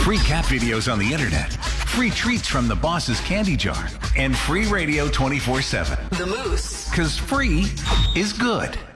free cat videos on the internet, free treats from the boss's candy jar, and free radio 24/7. The Moose. Because free is good.